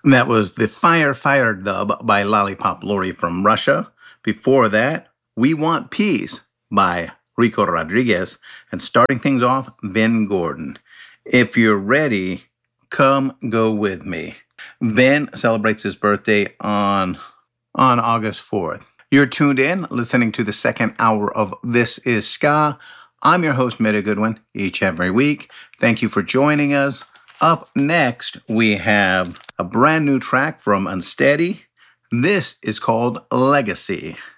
That was the Fire dub by Lollipop Lori from Russia. Before that, We Want Peace by Rico Rodriguez. And starting things off, Ben Gordon. If you're ready, come go with me. Ben celebrates his birthday on August 4th. You're tuned in, listening to the second hour of This Is Ska. I'm your host, Meta Goodwin, each every week. Thank you for joining us. Up next, we have a brand new track from Unsteady. This is called Legacy.